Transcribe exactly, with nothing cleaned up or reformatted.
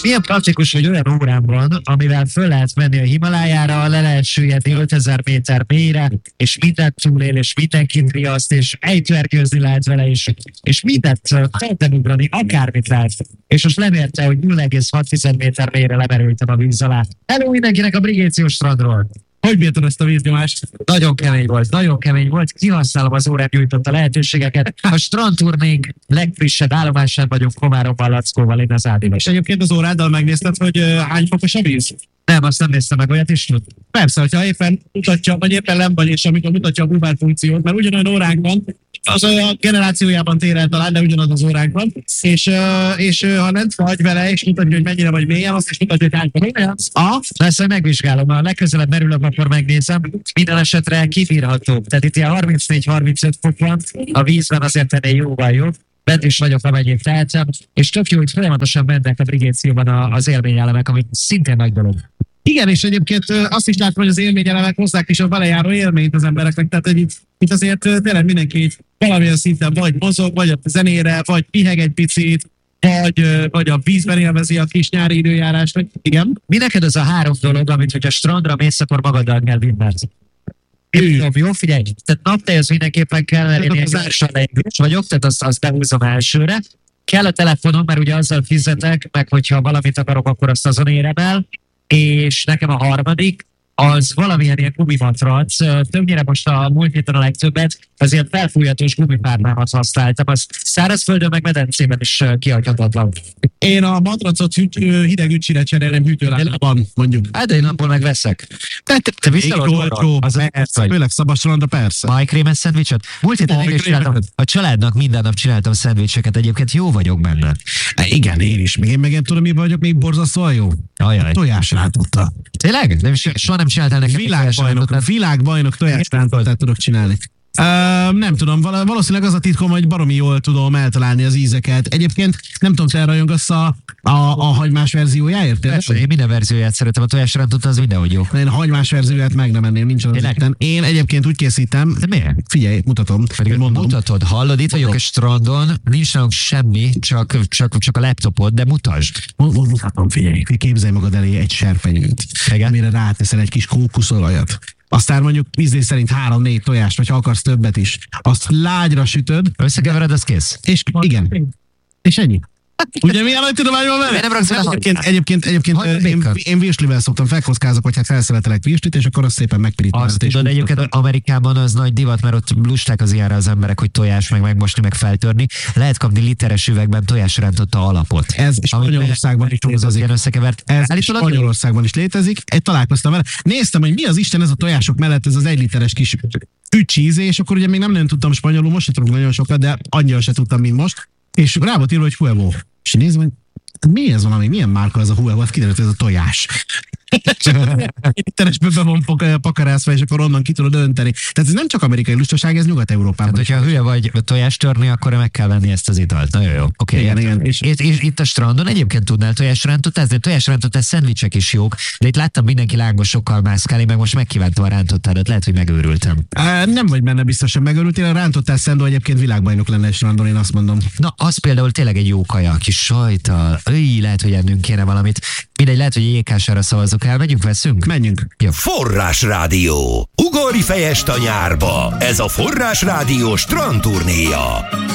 milyen praktikus, hogy olyan órán van, amivel föl lehet menni a Himalájára, le lehet süllyedni ötezer méter mélyre, és mindent túlél, és mindenkit riaszt, és ejtőerkőzni lehet vele, és, és mindent feltenugrani, akármit lehet. És most lemérte, hogy nulla egész hat méter mélyre lemerültem a víz alá. Hello mindenkinek a Brigéció strandról! Hogy bírtad ezt a víznyomást? Nagyon kemény volt, nagyon kemény volt. Kihasználom az órát nyújtotta lehetőségeket. A strandturnénk legfrissebb állomásán vagyunk Komáromban, Lackóval, én az Ádival. És egyébként az óráddal megnézted, hogy uh, hány fokos a víz? Nem, azt nem néztem meg, olyat is tud. Persze, hogyha éppen mutatja, vagy éppen nem vagy, és amikor mutatja a Google funkciót, mert ugyanolyan óránk van, az a generációjában tér el talán, de ugyanaz az óránk van, és, uh, és uh, ha nem vagy vele, és mutatja, hogy mennyire vagy mélyen, azt is mutatja, hogy hány fokos. Ah, ezt majd megvizsgálom, ha legközelebb merülök, akkor megnézem. Minden esetre kibírható. Tehát itt ilyen harmincnégy-harmincöt fok van, a vízben azért ennél jóval jobb. Bent is vagyok, amennyit tehetem, és tök jó, hogy folyamatosan mennek a Brigécióban az élményelemek, ami szintén nagy dolog. Igen, és egyébként azt is látom, hogy az élményelemek hozzák is a belejáró élményt az embereknek, tehát hogy itt, itt azért tényleg mindenki valamilyen szinten vagy mozog, vagy a zenére, vagy piheg egy picit, vagy, vagy a vízben élvezi a kis nyári időjárást, vagy igen. Mi neked az a három dolog, amit hogyha strandra mész, akkor magaddal kell vinned? Tudom, jó, figyelj, tehát naptejhez mindenképpen kell, mert én ilyen gyorsan leindulós vagyok, tehát azt, azt behúzom elsőre. Kell a telefonom, mert ugye azzal fizetek, meg hogyha valamit akarok, akkor azt azon érem el. És nekem a harmadik, az valamilyen ilyen gumimatrac. Többnyire most a múlt héten a legtöbbet, az ilyen felfújhatós gumipárnámat használtam. Az szárazföldön meg medencében is kihagyhatatlan. Én a matracot hideg ücsire cserélem hűtőlámpában, mondjuk. Hát én abból meg veszek. Te, te, te viszel olcsó, az főleg szabadstrandra, persze. Majkrémes szendvicset? Múlt héten még is csináltam. A családnak minden nap csináltam szendvicseket, egyébként jó vagyok benne. Igen, én is. Még én meg én tudom, mi vagyok, még borzasztóan jó. Ajaj. Tojásrántotta. Tényleg? Nem, soha nem csináltál nekem. Világbajnok, világbajnok tojásrántottát tudok csinálni. Uh, nem tudom, val- valószínűleg az a titkom, hogy baromi jól tudom eltalálni az ízeket. Egyébként nem tudom, te elrajongasz a, a, a hagymás verziójáért? Persze, én minden verzióját szeretem, a tojásrántotta az mindenhogy jó. Én a hagymás verzióját meg nem enném, nincs az itten. Én egyébként úgy készítem. De miért? Figyelj, mutatom. Pedig mutatod, hallod, itt vagyok a strandon, nincs nálunk semmi, csak, csak, csak a laptopod, de mutasd. Mutatom, figyelj, képzelj magad elé egy serpenyőt, amire ráteszel egy kis kókuszolajat. Aztán mondjuk ízlés szerint három-négy tojást, vagy ha akarsz többet is. Azt lágyra sütöd. Összekevered, az kész. És igen. És ennyi. Ugye milyen nagy tudományban van? Nem raksz egyébként, egyébként, egyébként én, én virslivel szoktam felkockázok, hogy hát felszeletelek virslit, és akkor azt szépen megpirítom. Azt tudod, egyébként Amerikában az nagy divat, mert ott lusták az ilyenre az emberek, hogy tojás, meg megmosni, meg feltörni. Lehet kapni literes üvegben tojásrántotta alapot. Ez Spanyolországban is létezik. Összekevert. Ez Spanyolországban is létezik. Egy találkoztam vele. Néztem, hogy mi az Isten ez a tojások mellett, ez az egy literes kis ücsíze, és akkor ugye még nem nagyon tudtam spanyolul, most se tudok nagyon sokat, de annyira se tudtam, mint most. És rá volt írva, hogy Huevo. És nézem, hogy mi ez valami, milyen márka ez a Huevo? Hát kiderült, ez a tojás. Teresből be van pakarászva, és akkor onnan ki tudod dönteni. Tehát ez nem csak amerikai lustaság, ez Nyugat-Európában. Hát, hogyha hülye vagy tojást törni, akkor meg kell venni ezt az italt. Nagyon jó. Oké. Igen, igen. És, és, és itt a strandon egyébként tudnál tojásrántotázni. Tojásrántottás szendvicsek is jók, de itt láttam mindenki lángosokkal mászkálni, meg most megkívántam a rántottádat. Lehet, hogy megőrültem. Á, nem vagy benne biztosan megőrültél. A rántottás szendó egyébként világbajnok lenne egy strandon, én azt mondom. Na, az például tényleg egy jó kaja, kis sajttal. Öy, lehet, hogy ennünk kéne valamit. Mindegy, lehet, hogy jékására szavazok el. Megyünk, veszünk? Menjünk. Jó. Forrás Rádió. Ugorj fejest a nyárba. Ez a Forrás Rádió strandturnéja.